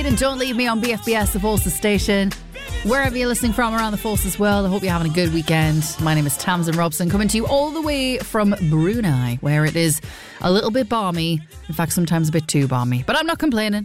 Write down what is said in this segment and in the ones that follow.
And don't leave me on BFBS, the Forces station. Wherever you're listening from around the Forces world, I hope you're having a good weekend. My name is Tamsin Robson, coming to you all the way from Brunei, where it is a little bit balmy. In fact, sometimes a bit too balmy. But I'm not complaining.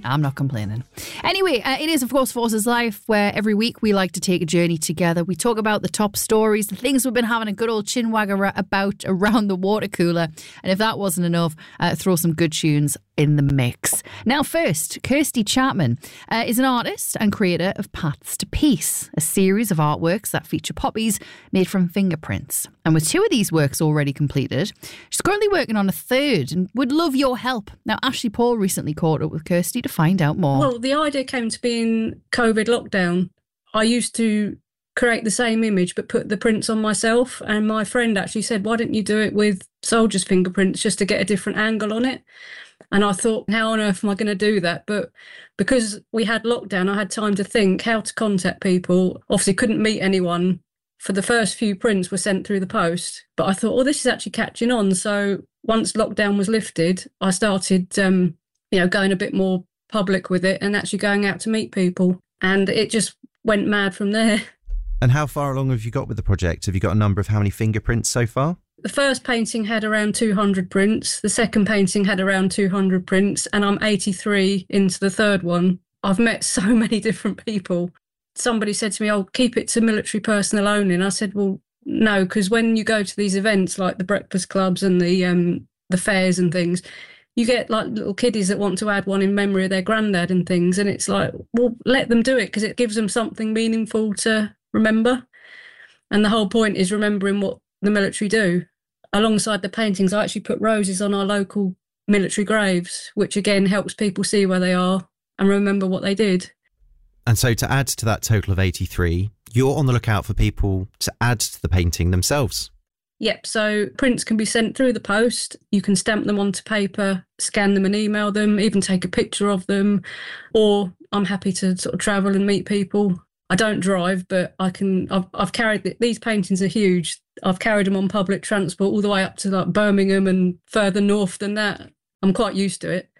Anyway, it is, of course, Forces Life, where every week we like to take a journey together. We talk about the top stories, the things we've been having a good old chinwag about around the water cooler. And if that wasn't enough, throw some good tunes in the mix. Now, first, Kirsty Chapman is an artist and creator of Paths to Peace, a series of artworks that feature poppies made from fingerprints. And with 2 of these works already completed, she's currently working on a 3rd and would love your help. Now, Ashley Paul recently caught up with Kirsty to find out more. Well, the idea came to be in COVID lockdown. I used to create the same image but put the prints on myself, and my friend actually said, why don't you do it with soldiers' fingerprints just to get a different angle on it? And I thought, how on earth am I going to do that? But because we had lockdown, I had time to think how to contact people. Obviously couldn't meet anyone. For the first few prints were sent through the post. But I thought, this is actually catching on. So once lockdown was lifted, I started, going a bit more public with it and actually going out to meet people. And it just went mad from there. And how far along have you got with the project? Have you got a number of how many fingerprints so far? The first painting had around 200 prints. The second painting had around 200 prints. And I'm 83 into the 3rd one. I've met so many different people. Somebody said to me, keep it to military personnel only. And I said, well, no, because when you go to these events like the breakfast clubs and the fairs and things, you get like little kiddies that want to add one in memory of their granddad and things. And it's like, well, let them do it because it gives them something meaningful to remember. And the whole point is remembering what the military do. Alongside the paintings, I actually put roses on our local military graves, which again helps people see where they are and remember what they did. And so to add to that total of 83, you're on the lookout for people to add to the painting themselves. Yep, so prints can be sent through the post. You can stamp them onto paper, scan them and email them, even take a picture of them. Or I'm happy to sort of travel and meet people. I don't drive, but I've carried, these paintings are huge. I've carried them on public transport all the way up to like Birmingham and further north than that. I'm quite used to it.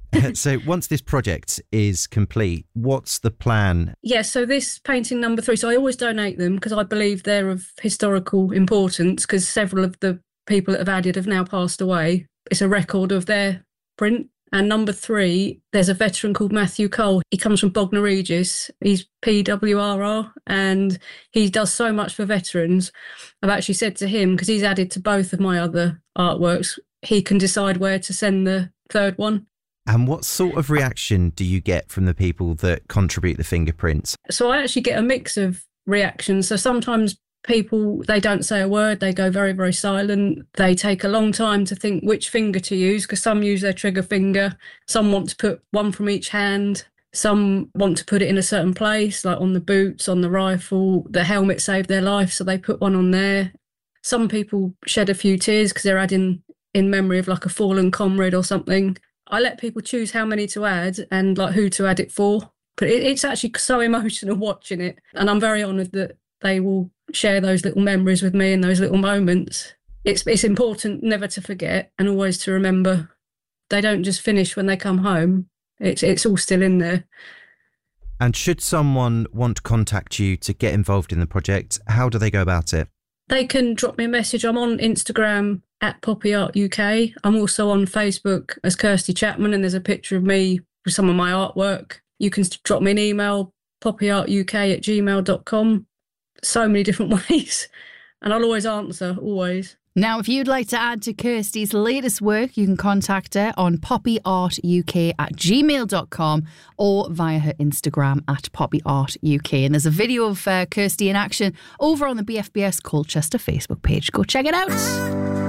So once this project is complete, what's the plan? Yeah, so this painting number 3, so I always donate them because I believe they're of historical importance because several of the people that have added have now passed away. It's a record of their print. And number 3, there's a veteran called Matthew Cole. He comes from Bognor Regis. He's PWRR and he does so much for veterans. I've actually said to him, because he's added to both of my other artworks, he can decide where to send the 3rd one. And what sort of reaction do you get from the people that contribute the fingerprints? So I actually get a mix of reactions. So sometimes people, they don't say a word, they go very, very silent. They take a long time to think which finger to use because some use their trigger finger. Some want to put one from each hand. Some want to put it in a certain place, like on the boots, on the rifle. The helmet saved their life, so they put one on there. Some people shed a few tears because they're adding in memory of like a fallen comrade or something. I let people choose how many to add and like who to add it for. But it's actually so emotional watching it. And I'm very honoured that they will share those little memories with me in those little moments. It's important never to forget and always to remember they don't just finish when they come home. It's all still in there. And should someone want to contact you to get involved in the project, how do they go about it? They can drop me a message. I'm on Instagram at Poppy Art UK. I'm also on Facebook as Kirsty Chapman, and there's a picture of me with some of my artwork. You can drop me an email, poppyartuk@gmail.com. So many different ways. And I'll always answer, always. Now, if you'd like to add to Kirsty's latest work, you can contact her on poppyartuk@gmail.com or via her Instagram at poppyartuk. And there's a video of Kirsty in action over on the BFBS Colchester Facebook page. Go check it out.